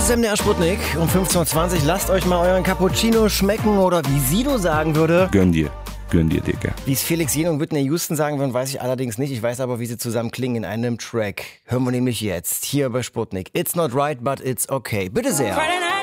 ist MDR Sputnik um 15.20 Uhr. Lasst euch mal euren Cappuccino schmecken oder wie Sido sagen würde. Gönn dir, Digga. Wie es Felix Jen und Whitney Houston sagen würden, weiß ich allerdings nicht. Ich weiß aber, wie sie zusammen klingen in einem Track. Hören wir nämlich jetzt hier bei Sputnik. It's not right, but it's okay. Bitte sehr.